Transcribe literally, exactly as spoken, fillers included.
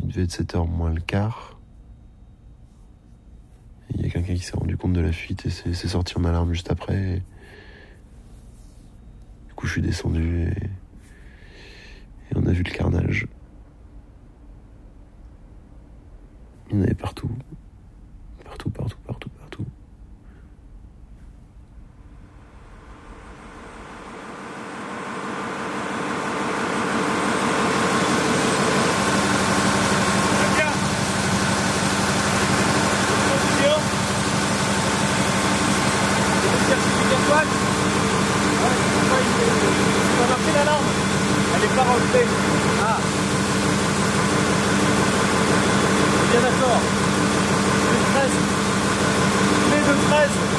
Il devait être sept heures moins le quart. Il y a quelqu'un qui s'est rendu compte de la fuite et s'est sorti en alarme juste après. Et... Du coup, je suis descendu et... et on a vu le carnage. Il y en avait partout. Partout, partout, partout, partout. Elle est pas rentrée. Ah. Bien d'accord. Le treize. Mais le treize.